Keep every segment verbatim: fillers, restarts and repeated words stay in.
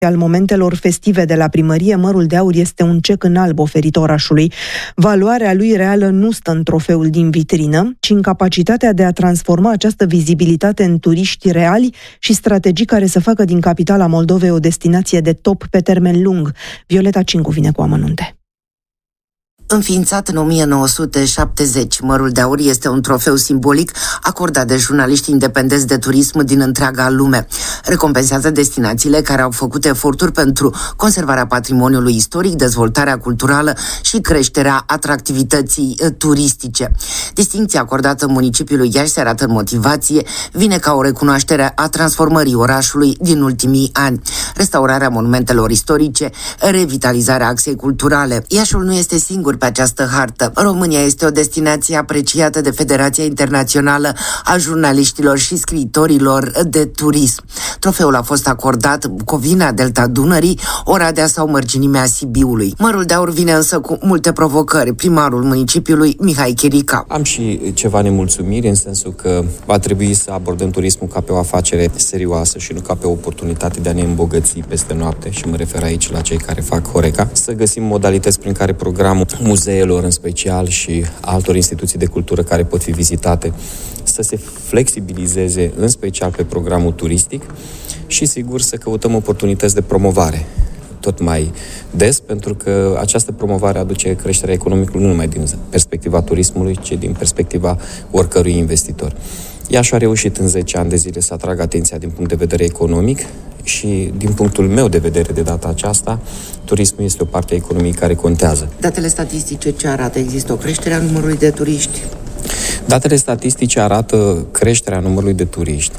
al momentelor festive de la primărie, mărul de aur este un cec în alb oferit orașului. Valoarea lui reală nu stă în trofeul din vitrină, ci în capacitatea de a transforma această vizibilitate în turiști reali și strategii care să facă din capitala Moldovei o destinație de top pe termen lung. Violeta Cincu vine cu amănunte. Înființat în o mie nouă sute șaptezeci, Mărul de Aur este un trofeu simbolic acordat de jurnaliști independenți de turism din întreaga lume. Recompensează destinațiile care au făcut eforturi pentru conservarea patrimoniului istoric, dezvoltarea culturală și creșterea atractivității turistice. Distincția acordată municipiului Iași, se arată în motivație, vine ca o recunoaștere a transformării orașului din ultimii ani. Restaurarea monumentelor istorice, revitalizarea axei culturale. Iașul nu este singur pe această hartă. România este o destinație apreciată de Federația Internațională a Jurnaliștilor și Scriitorilor de Turism. Trofeul a fost acordat Bucovina, Delta Dunării, Oradea sau mărginimea Sibiului. Mărul de Aur vine însă cu multe provocări. Primarul municipiului, Mihai Chirica. Am și ceva nemulțumiri, în sensul că va trebui să abordăm turismul ca pe o afacere serioasă și nu ca pe o oportunitate de a ne îmbogăți peste noapte, și mă refer aici la cei care fac Horeca. Să găsim modalități prin care programul muzeelor în special și altor instituții de cultură care pot fi vizitate să se flexibilizeze, în special pe programul turistic, și sigur să căutăm oportunități de promovare tot mai des, pentru că această promovare aduce creșterea economică nu numai din perspectiva turismului, ci din perspectiva oricărui investitor. Iași a reușit în zece ani de zile să atragă atenția din punct de vedere economic și, din punctul meu de vedere de data aceasta, turismul este o parte a economiei care contează. Datele statistice ce arată? Există o creștere a numărului de turiști? Datele statistice arată creșterea numărului de turiști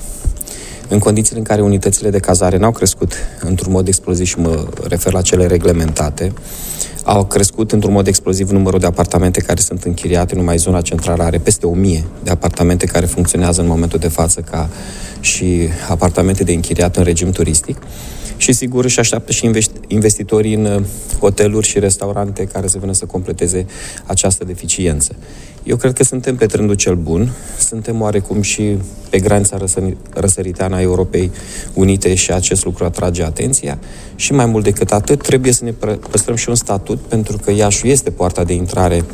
în condițiile în care unitățile de cazare n-au crescut într-un mod exploziv, și mă refer la cele reglementate. Au crescut într-un mod exploziv numărul de apartamente care sunt închiriate. Numai zona centrală are peste o mie de apartamente care funcționează în momentul de față ca și apartamente de închiriat în regim turistic. Și sigur își așteaptă și investitorii în hoteluri și restaurante care să vină să completeze această deficiență. Eu cred că suntem pe trendul cel bun, suntem oarecum și pe granița răsăriteană a Europei Unite și acest lucru atrage atenția, și mai mult decât atât trebuie să ne păstrăm și un statut, pentru că Iașul este poarta de intrare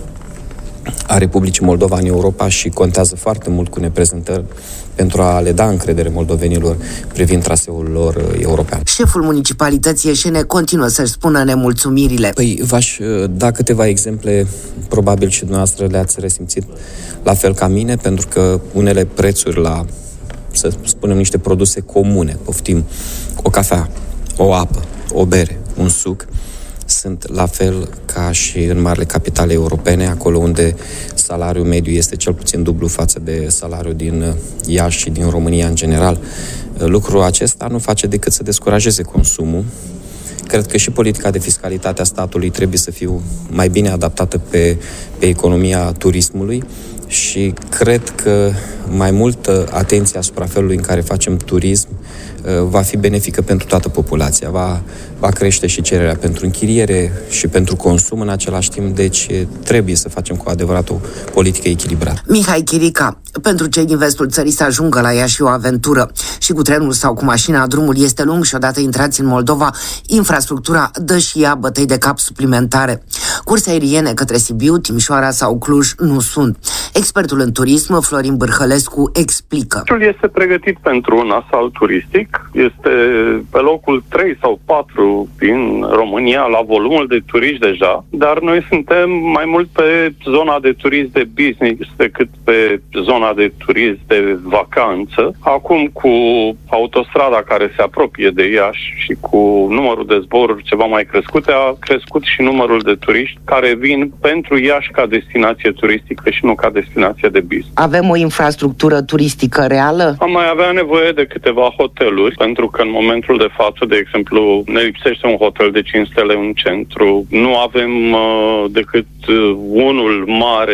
a Republicii Moldova în Europa și contează foarte mult cu neprezentări pentru a le da încredere moldovenilor privind traseul lor european. Șeful municipalității Ieșene continuă să-și spună nemulțumirile. Păi, v-aș da câteva exemple, probabil și dumneavoastră le-ați resimțit la fel ca mine, pentru că unele prețuri la, să spunem, niște produse comune, poftim, o cafea, o apă, o bere, un suc, sunt la fel ca și în marile capitale europene, acolo unde salariul mediu este cel puțin dublu față de salariul din Iași și din România în general. Lucrul acesta nu face decât să descurajeze consumul. Cred că și politica de fiscalitate a statului trebuie să fie mai bine adaptată pe, pe economia turismului, și cred că mai multă atenție asupra felului în care facem turism va fi benefică pentru toată populația. Va, va crește și cererea pentru închiriere și pentru consum în același timp, deci trebuie să facem cu adevărat o politică echilibrată. Mihai Chirica. Pentru cei din vestul țării să ajungă la Iași o aventură. Și cu trenul sau cu mașina, drumul este lung și odată intrați în Moldova, infrastructura dă și ea bătăi de cap suplimentare. Curse aeriene către Sibiu, Timișoara sau Cluj nu sunt. Expertul în turism, Florin Bârhălescu, explică. Este pregătit pentru un asalt turistic. Este pe locul trei sau patru din România la volumul de turiști deja, dar noi suntem mai mult pe zona de turism de business decât pe zona de turism de vacanță. Acum, cu autostrada care se apropie de Iași și cu numărul de zboruri ceva mai crescute, a crescut și numărul de turiști care vin pentru Iași ca destinație turistică și nu ca destinație de business. Avem o infrastructură turistică reală? Am mai avea nevoie de câteva hoteluri, pentru că în momentul de față, de exemplu, ne lipsește un hotel de cinci stele în centru. Nu avem uh, decât uh, unul mare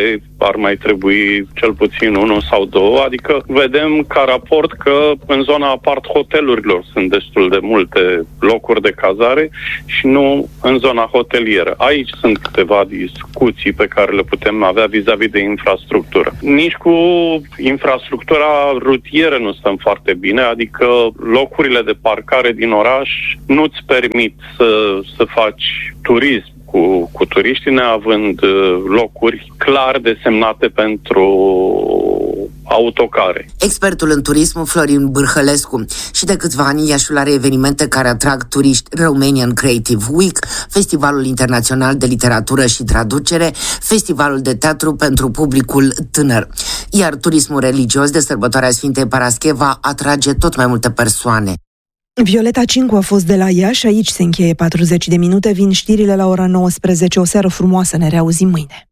ar mai trebui cel puțin unul sau două, adică vedem ca raport că în zona apart hotelurilor sunt destul de multe locuri de cazare și nu în zona hotelieră. Aici sunt câteva discuții pe care le putem avea vis-a-vis de infrastructură. Nici cu infrastructura rutieră nu stăm foarte bine, adică locurile de parcare din oraș nu-ți permit să, să faci turism cu, cu turiștii, neavând locuri clar desemnate pentru autocare. Expertul în turism Florin Bârhălescu. Și de câțiva ani Iașiul are evenimente care atrag turiști: Romanian Creative Week, Festivalul Internațional de Literatură și Traducere, Festivalul de Teatru pentru publicul tânăr. Iar turismul religios de sărbătoarea Sfintei Parascheva atrage tot mai multe persoane. Violeta Cincu a fost de la Iași, aici se încheie patruzeci de minute, vin știrile la ora nouăsprezece. O seară frumoasă, ne reauzim mâine.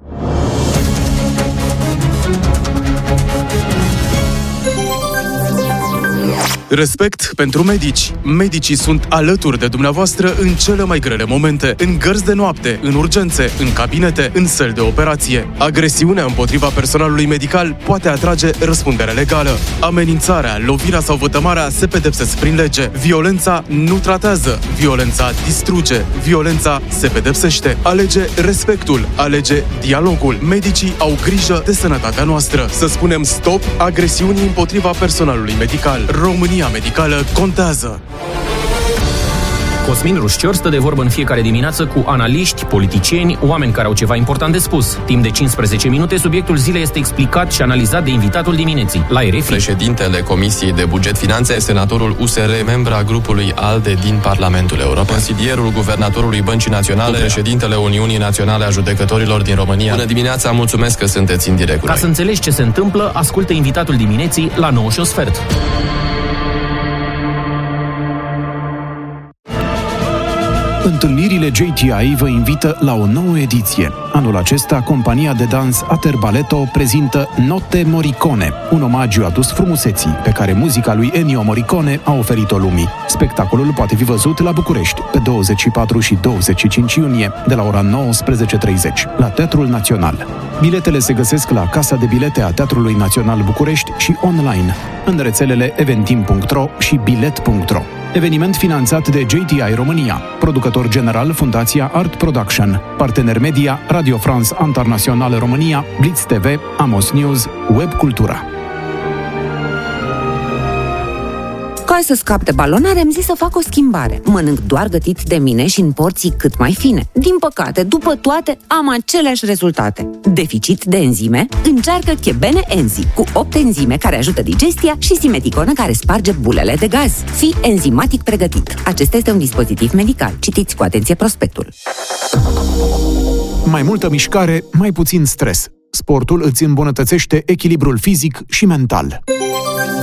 Respect pentru medici. Medicii sunt alături de dumneavoastră în cele mai grele momente, în gărzi de noapte, în urgențe, în cabinete, în săli de operație. Agresiunea împotriva personalului medical poate atrage răspundere legală. Amenințarea, lovirea sau vătămarea se pedepsesc prin lege. Violența nu tratează, violența distruge, violența se pedepsește. Alege respectul, alege dialogul. Medicii au grijă de sănătatea noastră. Să spunem stop agresiunii împotriva personalului medical. România medicală contează. Cosmin Rușcior stă de vorbă în fiecare dimineață cu analiști, politicieni, oameni care au ceva important de spus. Timp de cincisprezece minute, subiectul zilei este explicat și analizat de invitatul dimineții. La R F I, președintele Comisiei de Buget Finanțe, senatorul U S R, membra grupului ALDE din Parlamentul European, consilierul guvernatorului Băncii Naționale, președintele Uniunii Naționale a Judecătorilor din România. Bună dimineața, mulțumesc că sunteți în direct. Ca să înțelegi ce se întâmplă, ascultă invitatul dimineții la nouă și un sfert. Întâlnirile J T I vă invită la o nouă ediție. Anul acesta, compania de dans Ater Balletto prezintă Notte Morricone, un omagiu adus frumuseții pe care muzica lui Ennio Morricone a oferit-o lumii. Spectacolul poate fi văzut la București pe douăzeci și patru și douăzeci și cinci iunie de la ora nouăsprezece și treizeci la Teatrul Național. Biletele se găsesc la Casa de Bilete a Teatrului Național București și online în rețelele eventim punct ro și bilet punct ro. Eveniment finanțat de J T I România, producător general Fundația Art Production, partener media Radio France Internațională România, Blitz T V, Amos News, Web Cultura. Ca să scap de balonare, am zis să fac o schimbare. Mănânc doar gătit de mine și în porții cât mai fine. Din păcate, după toate, am aceleași rezultate. Deficit de enzime? Încearcă Chebene Enzi, cu opt enzime care ajută digestia și Simeticonă care sparge bulele de gaz. Fii enzimatic pregătit. Acesta este un dispozitiv medical. Citiți cu atenție prospectul. Mai multă mișcare, mai puțin stres. Sportul îți îmbunătățește echilibrul fizic și mental.